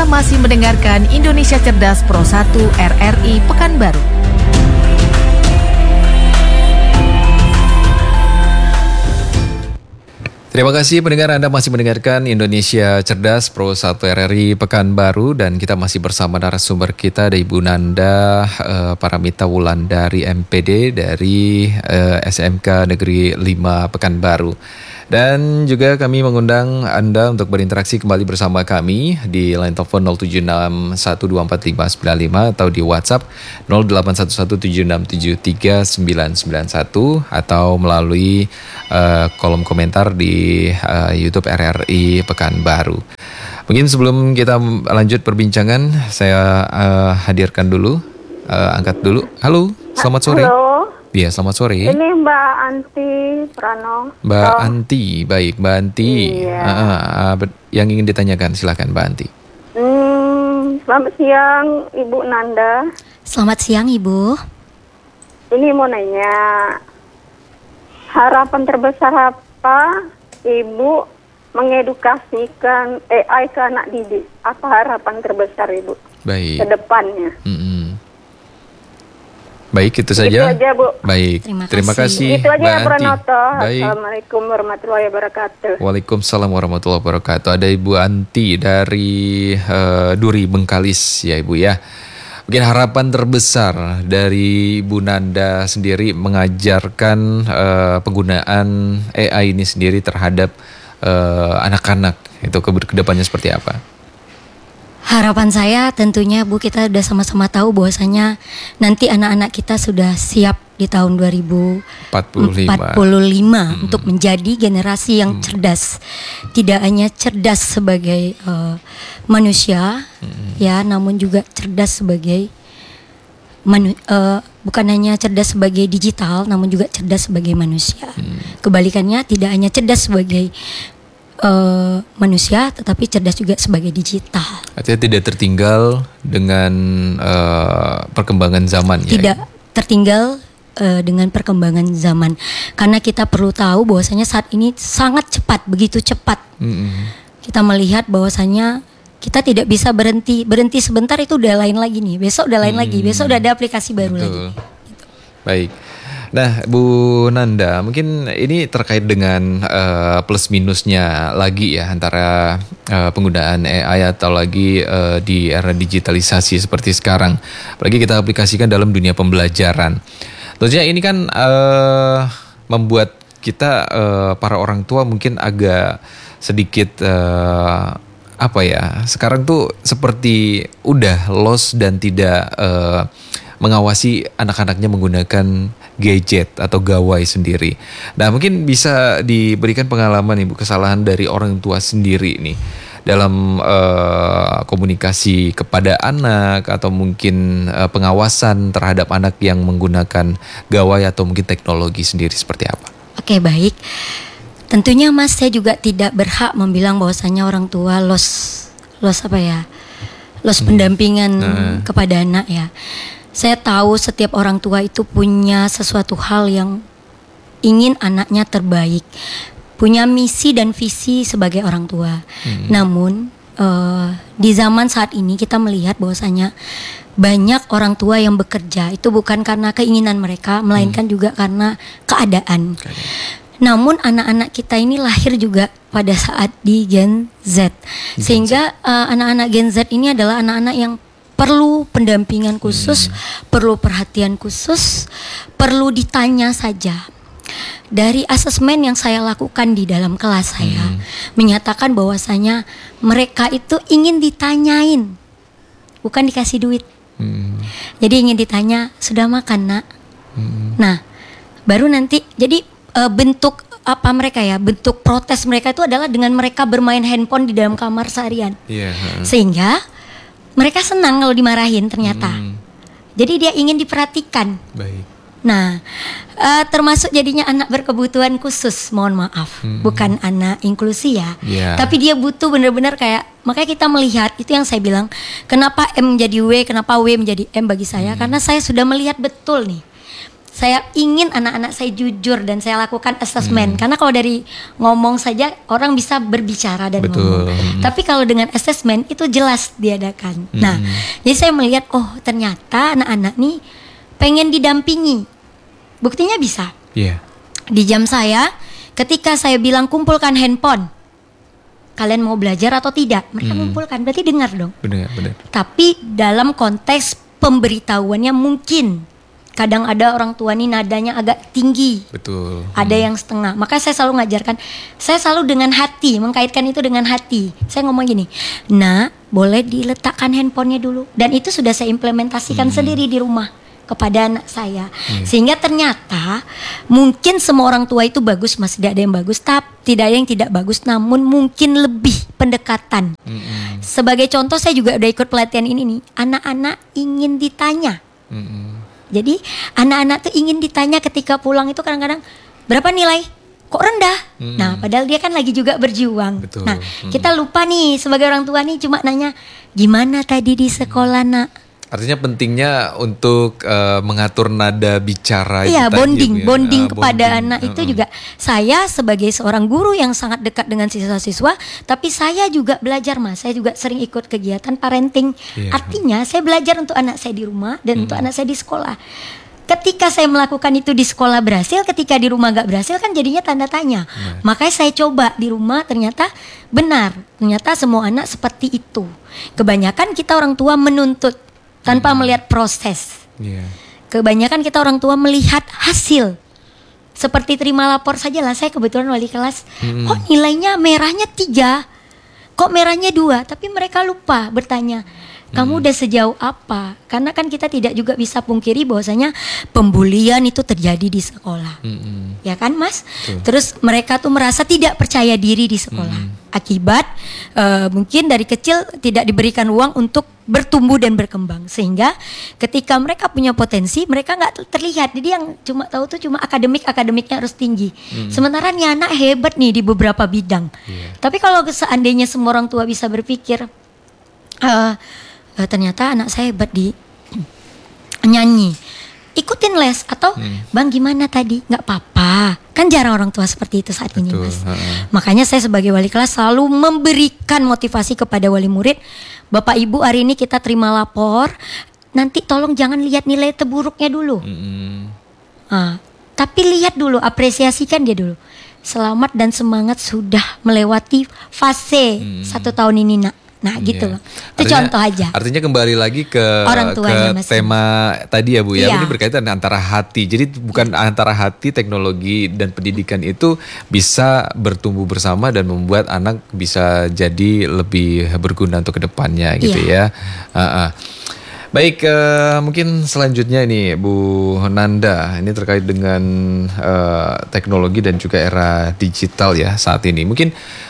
masih mendengarkan Indonesia Cerdas Pro 1 RRI Pekanbaru. Terima kasih pendengar, Anda masih mendengarkan Indonesia Cerdas Pro 1 RRI Pekanbaru dan kita masih bersama narasumber kita ada Ibu Nanda Paramita Wulandari MPD dari SMK Negeri 5 Pekanbaru. Dan juga kami mengundang Anda untuk berinteraksi kembali bersama kami di line telepon 0761245995 atau di WhatsApp 081176739191 atau melalui kolom komentar di YouTube RRI Pekanbaru. Mungkin sebelum kita lanjut perbincangan, saya hadirkan dulu, angkat dulu. Halo, selamat sore. Halo. Iya, selamat sore. Ini Mbak Anti Prano. Mbak Anti, baik Mbak Anti. Iya. Yang ingin ditanyakan, silakan Mbak Anti. Selamat siang Ibu Nanda. Selamat siang Ibu. Ini mau nanya, harapan terbesar apa Ibu mengedukasikan AI ke anak didik? Apa harapan terbesar Ibu? Baik. Ke depannya? Baik, itu saja. Itu aja, Bu. Baik, terima kasih Itu aja Mbak ya, Anti. Pranoto. Baik. Assalamualaikum warahmatullahi wabarakatuh. Waalaikumsalam warahmatullahi wabarakatuh. Ada Ibu Anti dari Duri Bengkalis ya Ibu ya. Mungkin harapan terbesar dari Ibu Nanda sendiri mengajarkan penggunaan AI ini sendiri terhadap anak-anak itu ke depannya seperti apa? Harapan saya tentunya Bu, kita sudah sama-sama tahu bahwasanya nanti anak-anak kita sudah siap di tahun 2045 untuk menjadi generasi yang cerdas. Tidak hanya cerdas sebagai manusia ya, namun juga cerdas sebagai bukan hanya cerdas sebagai digital, namun juga cerdas sebagai manusia. Kebalikannya, tidak hanya cerdas sebagai manusia, tetapi cerdas juga sebagai digital. Artinya tidak tertinggal dengan perkembangan zaman ya. Tidak tertinggal dengan perkembangan zaman. Karena kita perlu tahu bahwasanya saat ini sangat cepat, begitu cepat. Kita melihat bahwasanya kita tidak bisa berhenti sebentar itu udah lain lagi nih. Besok udah lain lagi, besok udah ada aplikasi baru lagi. Gitu. Baik. Nah, Bu Nanda, mungkin ini terkait dengan plus minusnya lagi ya antara penggunaan AI atau lagi di era digitalisasi seperti sekarang. Apalagi kita aplikasikan dalam dunia pembelajaran. Tentunya ini kan membuat kita para orang tua mungkin agak sedikit sekarang tuh seperti udah lost dan tidak mengawasi anak-anaknya menggunakan gadget atau gawai sendiri. Nah, mungkin bisa diberikan pengalaman Ibu, kesalahan dari orang tua sendiri nih dalam komunikasi kepada anak atau mungkin pengawasan terhadap anak yang menggunakan gawai atau mungkin teknologi sendiri seperti apa? Oke, baik. Tentunya Mas, saya juga tidak berhak membilang bahwasanya orang tua lost pendampingan kepada anak ya. Saya tahu setiap orang tua itu punya sesuatu hal yang ingin anaknya terbaik, punya misi dan visi sebagai orang tua. Namun di zaman saat ini kita melihat bahwasanya banyak orang tua yang bekerja itu bukan karena keinginan mereka, melainkan juga karena keadaan. Namun anak-anak kita ini lahir juga pada saat di Gen Z, sehingga anak-anak Gen Z ini adalah anak-anak yang perlu pendampingan khusus, perlu perhatian khusus, perlu ditanya saja. Dari asesmen yang saya lakukan di dalam kelas saya menyatakan bahwasanya mereka itu ingin ditanyain, bukan dikasih duit. Jadi ingin ditanya, sudah makan nak? Nah, baru nanti jadi bentuk apa mereka ya, bentuk protes mereka itu adalah dengan mereka bermain handphone di dalam kamar seharian. Sehingga mereka senang kalau dimarahin ternyata. Jadi dia ingin diperhatikan. Baik. Nah, termasuk jadinya anak berkebutuhan khusus, mohon maaf, bukan anak inklusi ya. Tapi dia butuh benar-benar kayak, makanya kita melihat, itu yang saya bilang, kenapa M menjadi W, kenapa W menjadi M bagi saya, karena saya sudah melihat betul nih. Saya ingin anak-anak saya jujur dan saya lakukan assessment. Karena kalau dari ngomong saja orang bisa berbicara dan Betul. ngomong. Tapi kalau dengan assessment itu jelas diadakan. Nah, jadi saya melihat ternyata anak-anak nih pengen didampingi. Buktinya bisa. Iya. Di jam saya, ketika saya bilang kumpulkan handphone, kalian mau belajar atau tidak? Mereka kumpulkan, berarti dengar dong. Benar. Tapi dalam konteks pemberitahuannya mungkin kadang ada orang tua nih nadanya agak tinggi, Betul. ada yang setengah. Makanya saya selalu ngajarkan, saya selalu dengan hati, mengkaitkan itu dengan hati. Saya ngomong gini, nak boleh diletakkan handphonenya dulu. Dan itu sudah saya implementasikan sendiri di rumah kepada anak saya. Sehingga ternyata mungkin semua orang tua itu bagus, mas, tidak ada yang bagus, tapi tidak ada yang tidak bagus, namun mungkin lebih pendekatan. Sebagai contoh, saya juga udah ikut pelatihan ini nih, anak-anak ingin ditanya. Jadi anak-anak tuh ingin ditanya ketika pulang itu kadang-kadang, berapa nilai? Kok rendah? Nah, padahal dia kan lagi juga berjuang. Betul. Nah, kita lupa nih sebagai orang tua nih cuma nanya, gimana tadi di sekolah, nak? Artinya pentingnya untuk mengatur nada bicara. Iya, itu tadi, bonding Bu, ya. kepada Bonding. anak itu juga. Saya sebagai seorang guru yang sangat dekat dengan siswa-siswa, tapi saya juga belajar, mas. Saya juga sering ikut kegiatan parenting. Iya. Artinya saya belajar untuk anak saya di rumah dan untuk anak saya di sekolah. Ketika saya melakukan itu di sekolah berhasil, ketika di rumah gak berhasil kan jadinya tanda tanya. Makanya saya coba di rumah, ternyata benar. Ternyata semua anak seperti itu. Kebanyakan kita orang tua menuntut tanpa melihat proses. Iya. Kebanyakan kita orang tua melihat hasil. Seperti terima lapor saja lah. Saya kebetulan wali kelas. Kok nilainya merahnya 3? Kok merahnya 2? Tapi mereka lupa bertanya, kamu udah sejauh apa? Karena kan kita tidak juga bisa pungkiri bahwasanya pembulian itu terjadi di sekolah. Ya kan, mas? Terus mereka tuh merasa tidak percaya diri di sekolah. Akibat mungkin dari kecil tidak diberikan ruang untuk bertumbuh dan berkembang, sehingga ketika mereka punya potensi mereka nggak terlihat. Jadi yang cuma tahu tuh cuma akademiknya harus tinggi. Sementara nih anak hebat nih di beberapa bidang. Tapi kalau seandainya semua orang tua bisa berpikir, ternyata anak saya hebat di nyanyi, ikutin les, atau bang gimana tadi, nggak apa-apa. Kan jarang orang tua seperti itu saat ini, mas. Makanya saya sebagai wali kelas selalu memberikan motivasi kepada wali murid. Bapak ibu, hari ini kita terima lapor, nanti tolong jangan lihat nilai terburuknya dulu. Tapi lihat dulu, apresiasikan dia dulu. Selamat dan semangat sudah melewati fase 1 tahun ini, nak. Nah gitu loh. Itu contoh aja. Artinya kembali lagi ke Orang tuanya, Mas. tema tadi ya Bu ya. Iya. Ini berkaitan antara hati. Jadi bukan antara hati, teknologi dan pendidikan itu bisa bertumbuh bersama dan membuat anak bisa jadi lebih berguna untuk kedepannya gitu ya. Baik, mungkin selanjutnya ini Bu Nanda, ini terkait dengan teknologi dan juga era digital ya saat ini. Mungkin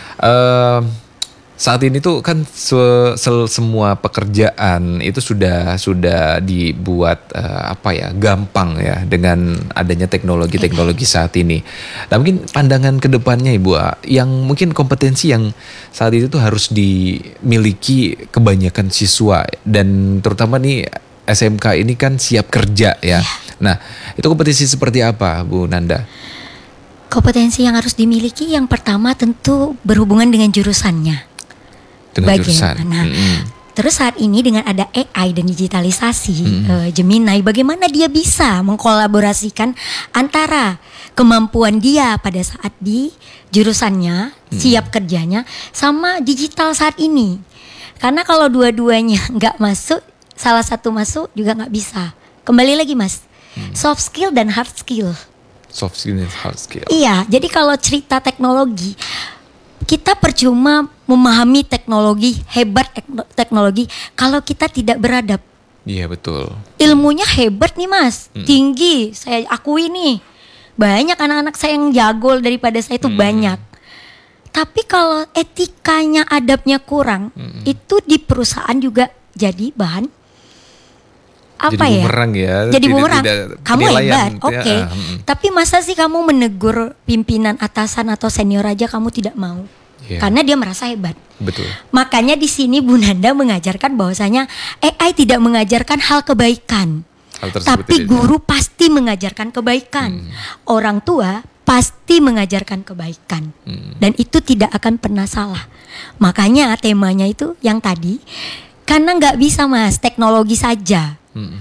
saat ini tuh kan semua pekerjaan itu sudah dibuat gampang ya dengan adanya teknologi saat ini. Nah mungkin pandangan kedepannya Ibu, yang mungkin kompetensi yang saat itu tuh harus dimiliki kebanyakan siswa dan terutama nih SMK ini kan siap kerja ya. Nah itu kompetensi seperti apa Bu Nanda? Kompetensi yang harus dimiliki yang pertama tentu berhubungan dengan jurusannya. Bagaimana? Terus saat ini dengan ada AI dan digitalisasi, Gemini, bagaimana dia bisa mengkolaborasikan antara kemampuan dia pada saat di jurusannya, siap kerjanya, sama digital saat ini. Karena kalau dua-duanya nggak masuk, salah satu masuk juga nggak bisa. Kembali lagi mas, soft skill dan hard skill. Soft skill dan hard skill. Iya, jadi kalau cerita teknologi, kita percuma memahami teknologi, hebat teknologi kalau kita tidak beradab. Iya betul. Ilmunya hebat nih mas, tinggi, saya akui nih. Banyak anak-anak saya yang jago daripada saya itu banyak. Tapi kalau etikanya, adabnya kurang, itu di perusahaan juga jadi bahan jadi bumerang ya. Jadi bumerang. Kamu hebat, oke. Ya, Tapi masa sih kamu menegur pimpinan atasan atau senior aja kamu tidak mau? Yeah. Karena dia merasa hebat. Betul. Makanya di sini Bu Nanda mengajarkan bahwasanya AI tidak mengajarkan hal kebaikan. Hal tersebut Tapi tidak guru pasti mengajarkan kebaikan. Orang tua pasti mengajarkan kebaikan. Dan itu tidak akan pernah salah. Makanya temanya itu yang tadi, karena nggak bisa Mas teknologi saja.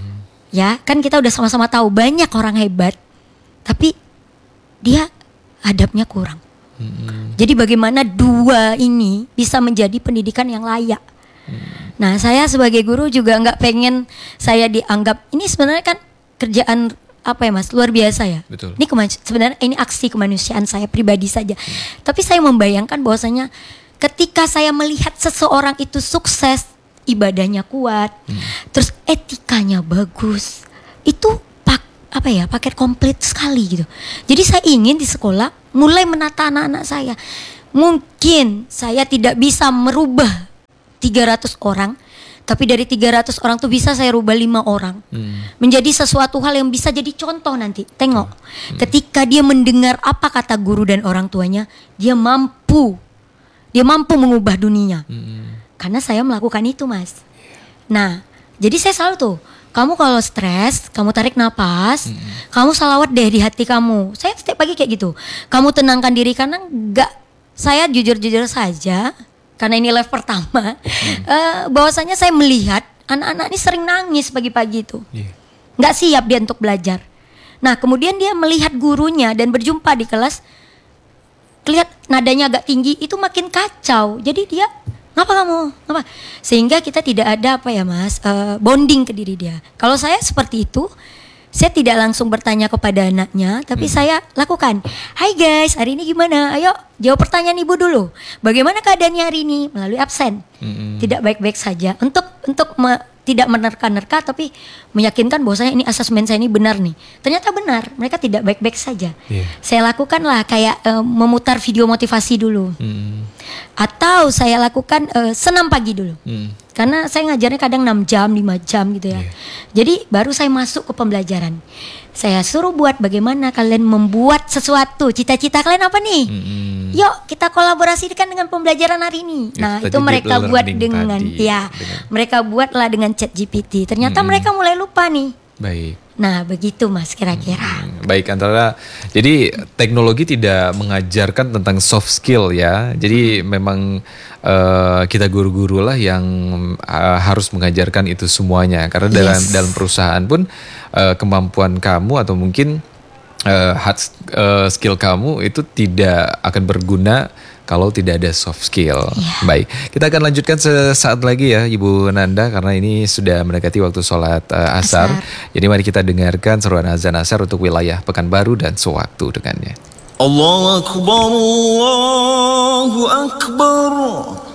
Ya kan kita udah sama-sama tahu banyak orang hebat, tapi dia adabnya kurang. Jadi bagaimana dua ini bisa menjadi pendidikan yang layak. Nah saya sebagai guru juga nggak pengen saya dianggap ini sebenarnya kan kerjaan apa ya Mas, luar biasa ya. Betul. Ini sebenarnya ini aksi kemanusiaan saya pribadi saja. Tapi saya membayangkan bahwasanya ketika saya melihat seseorang itu sukses, ibadahnya kuat, terus etikanya bagus, itu paket komplit sekali gitu. Jadi saya ingin di sekolah mulai menata anak-anak saya. Mungkin saya tidak bisa merubah 300 orang, tapi dari 300 orang tuh bisa saya rubah 5 orang menjadi sesuatu hal yang bisa jadi contoh nanti. Tengok, ketika dia mendengar apa kata guru dan orang tuanya, dia mampu mengubah dunia. Karena saya melakukan itu Mas. Nah, jadi saya selalu tuh, kamu kalau stres, kamu tarik napas, kamu salawat deh di hati kamu. Saya setiap pagi kayak gitu. Kamu tenangkan diri karena saya jujur-jujur saja, karena ini live pertama, bahwasanya saya melihat anak-anak ini sering nangis pagi-pagi itu, nggak siap dia untuk belajar. Nah kemudian dia melihat gurunya dan berjumpa di kelas, lihat nadanya agak tinggi, itu makin kacau. Jadi dia, ngapa? Sehingga kita tidak ada bonding ke diri dia. Kalau saya seperti itu, saya tidak langsung bertanya kepada anaknya, tapi saya lakukan. Hai guys, hari ini gimana? Ayo jawab pertanyaan ibu dulu. Bagaimana keadaannya hari ini? Melalui absen. Tidak baik-baik saja. Untuk tidak menerka-nerka, tapi meyakinkan bahwasanya ini asesmen saya ini benar nih. Ternyata benar, mereka tidak baik-baik saja. Saya lakukanlah kayak memutar video motivasi dulu. Atau saya lakukan senam pagi dulu. Karena saya ngajarnya kadang 6 jam, 5 jam gitu ya. Jadi baru saya masuk ke pembelajaran. Saya suruh buat bagaimana kalian membuat sesuatu. Cita-cita kalian apa nih? Yuk kita kolaborasikan dengan pembelajaran hari ini. Nah itu mereka buat mereka buatlah dengan ChatGPT. Ternyata mereka mulai lupa nih. Baik. Nah begitu Mas kira-kira. Baik, jadi teknologi tidak mengajarkan tentang soft skill ya. Jadi memang kita guru-guru lah yang harus mengajarkan itu semuanya. Karena dalam perusahaan pun kemampuan kamu atau mungkin hard skill kamu itu tidak akan berguna kalau tidak ada soft skill. Baik, kita akan lanjutkan sesaat lagi ya Ibu Nanda, karena ini sudah mendekati waktu sholat asar. Jadi mari kita dengarkan seruan azan asar untuk wilayah Pekanbaru dan sewaktu dengannya. Allahu Akbar, Allahu Akbar.